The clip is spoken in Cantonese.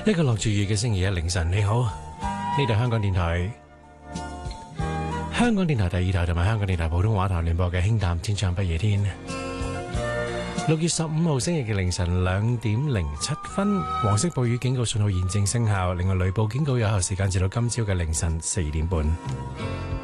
一個落住雨嘅星期一凌晨，你好，呢度香港電台第二台同埋香港電台普通話台聯播嘅輕淡天唱不夜天。6月15號星期嘅凌晨2點07分，黃色暴雨警告信號現正生效，另外雷暴警告有效時間至到今朝嘅凌晨4點半。